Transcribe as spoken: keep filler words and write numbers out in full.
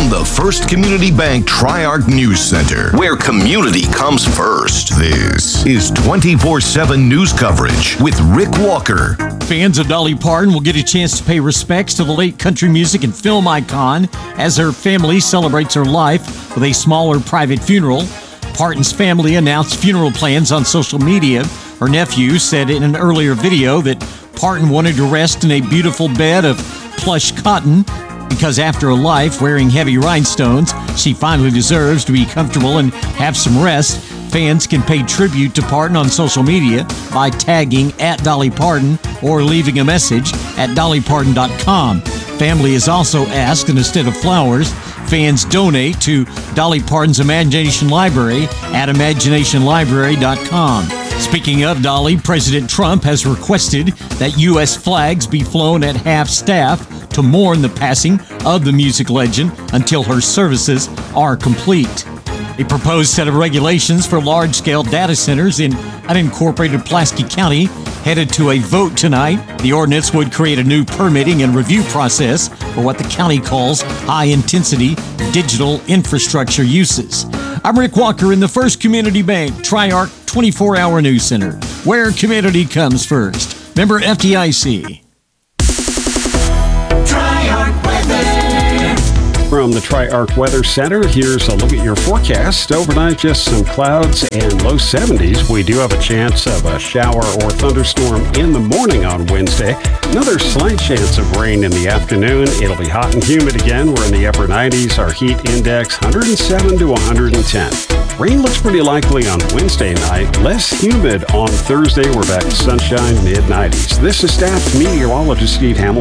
from the First Community Bank Tri-Arc News Center, where community comes first. This is twenty-four seven news coverage with Rick Walker. Fans of Dolly Parton will get a chance to pay respects to the late country music and film icon as her family celebrates her life with a smaller private funeral. Parton's family announced funeral plans on social media. Her nephew said in an earlier video that Parton wanted to rest in a beautiful bed of plush cotton because after a life wearing heavy rhinestones, she finally deserves to be comfortable and have some rest. Fans can pay tribute to Parton on social media by tagging at Dolly Parton or leaving a message at dolly parton dot com. Family is also asked, and instead of flowers, fans donate to Dolly Parton's Imagination Library at imagination library dot com. Speaking of Dolly, President Trump has requested that U S flags be flown at half-staff to mourn the passing of the music legend until her services are complete. A proposed set of regulations for large-scale data centers in unincorporated Pulaski County headed to a vote tonight. The ordinance would create a new permitting and review process for what the county calls high-intensity digital infrastructure uses. I'm Rick Walker in the First Community Bank Tri-Arc twenty-four hour News Center, where community comes first. Member F D I C. From the Tri-Arc Weather Center, here's a look at your forecast. Overnight, just some clouds and low seventies. We do have a chance of a shower or thunderstorm in the morning on Wednesday. Another slight chance of rain in the afternoon. It'll be hot and humid again. We're in the upper nineties. Our heat index, one hundred seven to one hundred ten. Rain looks pretty likely on Wednesday night. Less humid on Thursday. We're back to sunshine, mid nineties. This is staff meteorologist Steve Hamilton.